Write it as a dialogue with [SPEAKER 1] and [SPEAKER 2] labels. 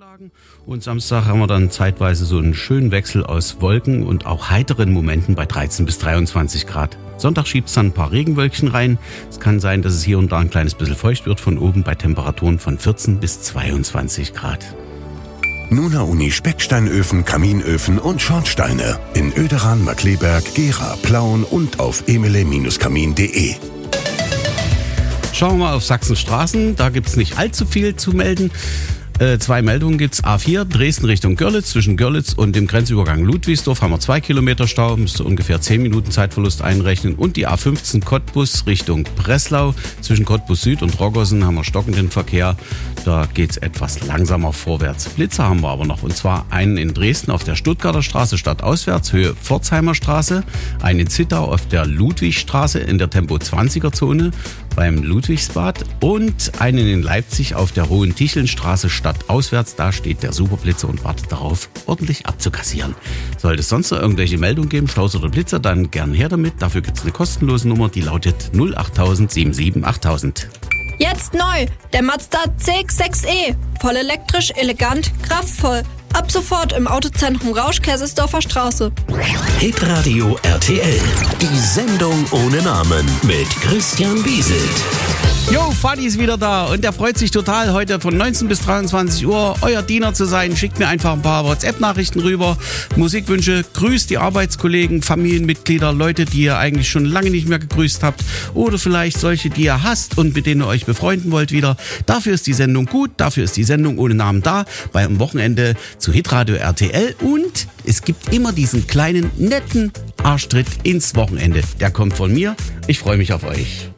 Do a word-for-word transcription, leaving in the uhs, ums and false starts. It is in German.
[SPEAKER 1] Wolkenlagen. Und Samstag haben wir dann zeitweise so einen schönen Wechsel aus Wolken und auch heiteren Momenten bei dreizehn bis dreiundzwanzig Grad. Sonntag schiebt es dann ein paar Regenwölkchen rein. Es kann sein, dass es hier und da ein kleines bisschen feucht wird von oben bei Temperaturen von vierzehn bis zweiundzwanzig Grad.
[SPEAKER 2] Nuna Uni Specksteinöfen, Kaminöfen und Schornsteine in Oederan, Markkleeberg, Gera, Plauen und auf emele Kamin punkt de.
[SPEAKER 1] Schauen wir mal auf Sachsen Straßen. Da gibt es nicht allzu viel zu melden. Äh, zwei Meldungen gibt's. A vier, Dresden Richtung Görlitz. Zwischen Görlitz und dem Grenzübergang Ludwigsdorf haben wir zwei Kilometer Stau. Müsste ungefähr zehn Minuten Zeitverlust einrechnen. Und die A fünfzehn Cottbus Richtung Breslau. Zwischen Cottbus Süd und Roggersen haben wir stockenden Verkehr. Da geht's etwas langsamer vorwärts. Blitzer haben wir aber noch. Und zwar einen in Dresden auf der Stuttgarter Straße stadtauswärts, Höhe Pforzheimer Straße. Einen in Zittau auf der Ludwigstraße in der Tempo zwanziger Zone beim Ludwigsbad. Und einen in Leipzig auf der Hohen-Ticheln-Straße stadtauswärts. Da steht der Superblitzer und wartet darauf, ordentlich abzukassieren. Sollte es sonst noch irgendwelche Meldungen geben, Staus oder Blitzer, dann gern her damit. Dafür gibt's eine kostenlose Nummer, die lautet null acht null null sieben sieben acht null null null.
[SPEAKER 3] Jetzt neu, der Mazda C X sechs E. Voll elektrisch, elegant, kraftvoll. Ab sofort im Autozentrum Rausch, Kaisersdorfer Straße.
[SPEAKER 4] Hitradio R T L. Die Sendung ohne Namen mit Christian Wieselt.
[SPEAKER 1] Jo, Fadi ist wieder da und er freut sich total, heute von neunzehn bis dreiundzwanzig Uhr euer Diener zu sein. Schickt mir einfach ein paar WhatsApp-Nachrichten rüber, Musikwünsche, grüßt die Arbeitskollegen, Familienmitglieder, Leute, die ihr eigentlich schon lange nicht mehr gegrüßt habt oder vielleicht solche, die ihr hasst und mit denen ihr euch befreunden wollt wieder. Dafür ist die Sendung gut, dafür ist die Sendung ohne Namen da, beim Wochenende zu Hitradio R T L und es gibt immer diesen kleinen, netten Arschtritt ins Wochenende. Der kommt von mir. Ich freue mich auf euch.